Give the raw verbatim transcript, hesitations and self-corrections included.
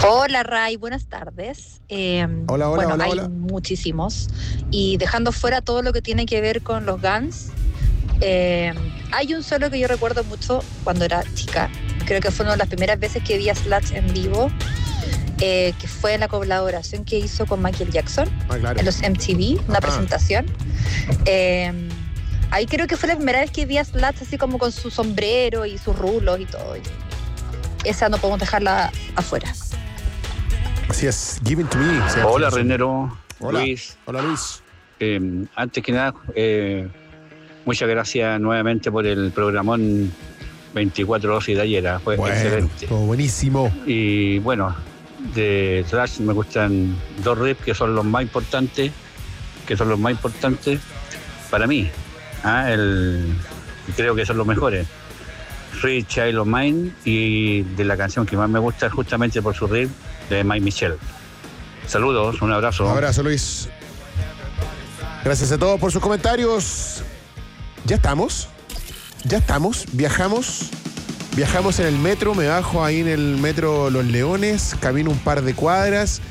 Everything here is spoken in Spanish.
Hola Ray, buenas tardes. Eh, hola, hola, bueno, hola, hay hola. muchísimos. Y dejando fuera todo lo que tiene que ver con los Guns, eh, hay un solo que yo recuerdo mucho cuando era chica. Creo que fue una de las primeras veces que vi a Slash en vivo, eh, que fue en la colaboración que hizo con Michael Jackson Ah, claro. en los M T V, una Ajá. presentación. Eh, ahí creo que fue la primera vez que vi a Slash así como con su sombrero y sus rulos y todo. Y esa no podemos dejarla afuera. Así es, Give It To Me. Hola, señor. Renero, Hola. Luis. Hola, Luis. Eh, antes que nada, eh, muchas gracias nuevamente por el programón veinticuatro dosis de ayer. Fue Bueno, excelente. todo buenísimo. Y bueno, de Slash me gustan dos riffs que son los más importantes, que son los más importantes para mí. ¿ah? El, creo que son los mejores. Free Child of Mine, y de la canción que más me gusta justamente por su riff, de Mike Michelle. Saludos, un abrazo. Un abrazo, Luis. Gracias a todos por sus comentarios. Ya estamos. Ya estamos. Viajamos. Viajamos en el metro. Me bajo ahí en el metro Los Leones. Camino un par de cuadras.